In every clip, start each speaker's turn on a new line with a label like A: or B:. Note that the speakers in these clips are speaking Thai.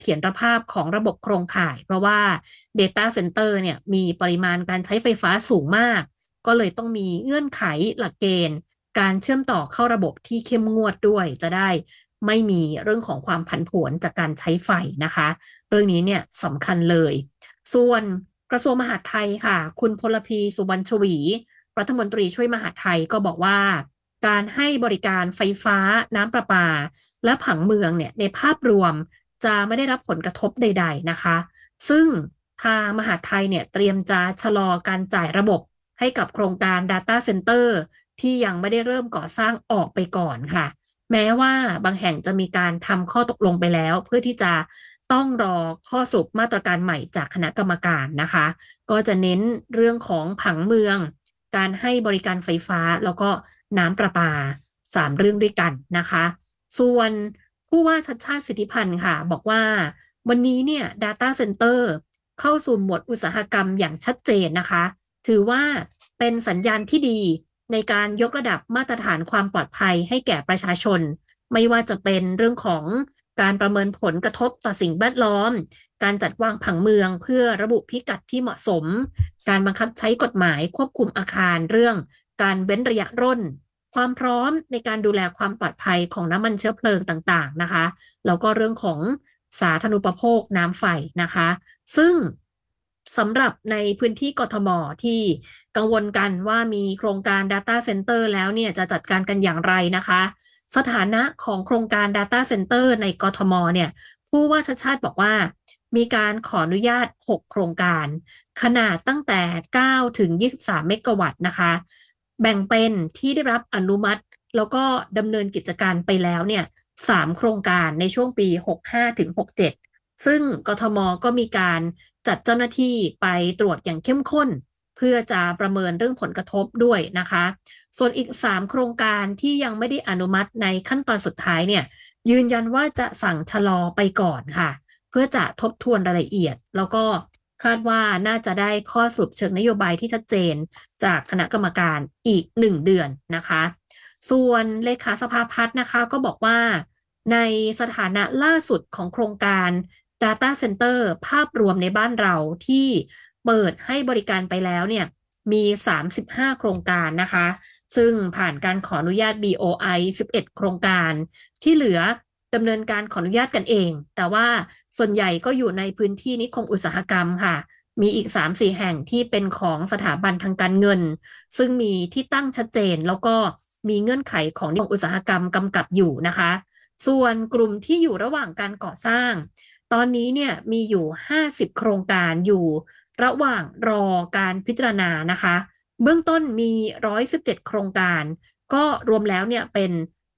A: เถียรภาพของระบบโครงข่ายเพราะว่า Data Center เนี่ยมีปริมาณการใช้ไฟฟ้าสูงมากก็เลยต้องมีเงื่อนไขหลักเกณฑ์การเชื่อมต่อเข้าระบบที่เข้มงวดด้วยจะได้ไม่มีเรื่องของความผันผวนจากการใช้ไฟนะคะเรื่องนี้เนี่ยสำคัญเลยส่วนกระทรวงมหาดไทยค่ะคุณพลพีสุวรรณชวีรัฐมนตรีช่วยมหาดไทยก็บอกว่าการให้บริการไฟฟ้าน้ำประปาและผังเมืองเนี่ยในภาพรวมจะไม่ได้รับผลกระทบใดๆนะคะซึ่งทางมหาดไทยเนี่ยเตรียมจะชะลอการจ่ายระบบให้กับโครงการ Data Center ที่ยังไม่ได้เริ่มก่อสร้างออกไปก่อนค่ะแม้ว่าบางแห่งจะมีการทำข้อตกลงไปแล้วเพื่อที่จะต้องรอข้อสรุปมาตรการใหม่จากคณะกรรมการนะคะก็จะเน้นเรื่องของผังเมืองการให้บริการไฟฟ้าแล้วก็น้ำประปา3เรื่องด้วยกันนะคะส่วนผู้ว่าชัชชาติสิทธิพันธ์ค่ะบอกว่าวันนี้เนี่ย Data Center เข้าสู่หมวดอุตสาหกรรมอย่างชัดเจนนะคะถือว่าเป็นสัญญาณที่ดีในการยกระดับมาตรฐานความปลอดภัยให้แก่ประชาชนไม่ว่าจะเป็นเรื่องของการประเมินผลกระทบต่อสิ่งแวดล้อมการจัดวางผังเมืองเพื่อระบุพิกัดที่เหมาะสมการบังคับใช้กฎหมายควบคุมอาคารเรื่องการเว้นระยะร่นความพร้อมในการดูแลความปลอดภัยของน้ำมันเชื้อเพลิงต่างๆนะคะแล้วก็เรื่องของสาธารณูปโภคน้ำไฟนะคะซึ่งสำหรับในพื้นที่กทมที่กังวลกันว่ามีโครงการ Data Center แล้วเนี่ยจะจัดการกันอย่างไรนะคะสถานะของโครงการ Data Center ในกทมเนี่ยผู้ว่าชัดชาติบอกว่ามีการขออนุญาต6โครงการขนาดตั้งแต่9ถึง23เมกะวัตต์นะคะแบ่งเป็นที่ได้รับอนุมัติแล้วก็ดำเนินกิจการไปแล้วเนี่ย3โครงการในช่วงปี65ถึง67ซึ่งกทมก็มีการจัดเจ้าหน้าที่ไปตรวจอย่างเข้มข้นเพื่อจะประเมินเรื่องผลกระทบด้วยนะคะส่วนอีก3โครงการที่ยังไม่ได้อนุมัติในขั้นตอนสุดท้ายเนี่ยยืนยันว่าจะสั่งชะลอไปก่อนค่ะเพื่อจะทบทวนรายละเอียดแล้วก็คาดว่าน่าจะได้ข้อสรุปเชิงนโยบายที่ชัดเจนจากคณะกรรมการอีก1เดือนนะคะส่วนเลขาสภาพัฒน์นะคะก็บอกว่าในสถานะล่าสุดของโครงการ Data Center ภาพรวมในบ้านเราที่เปิดให้บริการไปแล้วเนี่ยมี35โครงการนะคะซึ่งผ่านการขออนุญาต BOI 11โครงการที่เหลือดำเนินการขออนุญาตกันเองแต่ว่าส่วนใหญ่ก็อยู่ในพื้นที่นิคมอุตสาหกรรมค่ะมีอีก3-4แห่งที่เป็นของสถาบันทางการเงินซึ่งมีที่ตั้งชัดเจนแล้วก็มีเงื่อนไขของนิคมอุตสาหกรรมกำกับอยู่นะคะส่วนกลุ่มที่อยู่ระหว่างการก่อสร้างตอนนี้เนี่ยมีอยู่50โครงการอยู่ระหว่างรอการพิจารณานะคะเบื้องต้นมี117โครงการก็รวมแล้วเนี่ยเป็น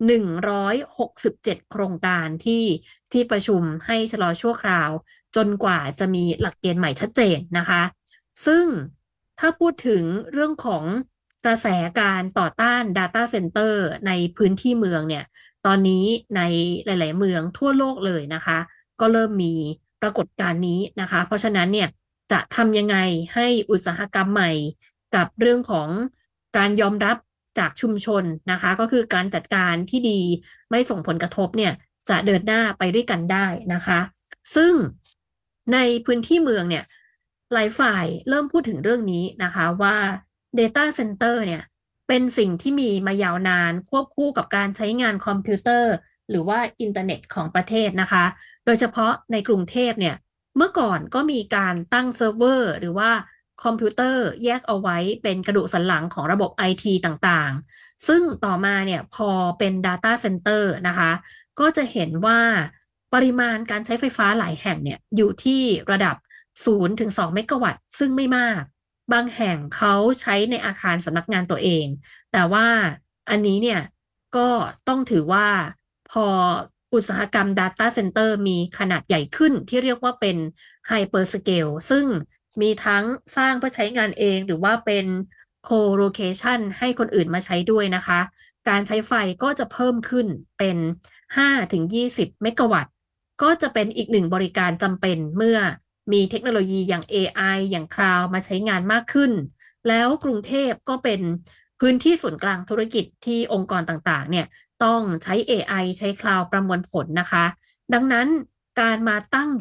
A: 167โครงการที่ประชุมให้ชะลอชั่วคราวจนกว่าจะมีหลักเกณฑ์ใหม่ชัดเจนนะคะซึ่งถ้าพูดถึงเรื่องของกระแสการต่อต้าน Data Center ในพื้นที่เมืองเนี่ยตอนนี้ในหลายๆเมืองทั่วโลกเลยนะคะก็เริ่มมีปรากฏการณ์นี้นะคะเพราะฉะนั้นเนี่ยจะทำยังไงให้อุตสาหกรรมใหม่กับเรื่องของการยอมรับจากชุมชนนะคะก็คือการจัดการที่ดีไม่ส่งผลกระทบเนี่ยจะเดินหน้าไปด้วยกันได้นะคะซึ่งในพื้นที่เมืองเนี่ยหลายฝ่ายเริ่มพูดถึงเรื่องนี้นะคะว่า Data Center เนี่ยเป็นสิ่งที่มีมายาวนานควบคู่กับการใช้งานคอมพิวเตอร์หรือว่าอินเทอร์เน็ตของประเทศนะคะโดยเฉพาะในกรุงเทพเนี่ยเมื่อก่อนก็มีการตั้งเซิร์ฟเวอร์หรือว่าคอมพิวเตอร์แยกเอาไว้เป็นกระดูกสันหลังของระบบไอทีต่างๆซึ่งต่อมาเนี่ยพอเป็น Data Center นะคะก็จะเห็นว่าปริมาณการใช้ไฟฟ้าหลายแห่งเนี่ยอยู่ที่ระดับ0 ถึง 2เมกะวัตต์ซึ่งไม่มากบางแห่งเขาใช้ในอาคารสำนักงานตัวเองแต่ว่าอันนี้เนี่ยก็ต้องถือว่าพออุตสาหกรรม Data Center มีขนาดใหญ่ขึ้นที่เรียกว่าเป็น Hyper Scale ซึ่งมีทั้งสร้างเพื่อใช้งานเองหรือว่าเป็น Co-location ให้คนอื่นมาใช้ด้วยนะคะการใช้ไฟก็จะเพิ่มขึ้นเป็น5 ถึง 20เมกะวัตต์ก็จะเป็นอีกหนึ่งบริการจำเป็นเมื่อมีเทคโนโลยีอย่าง AI อย่างคลาวด์มาใช้งานมากขึ้นแล้วกรุงเทพก็เป็นพื้นที่ศูนย์กลางธุรกิจที่องค์กรต่างๆเนี่ยต้องใช้ AI ใช้คลาวด์ประมวลผลนะคะดังนั้นการมาตั้ง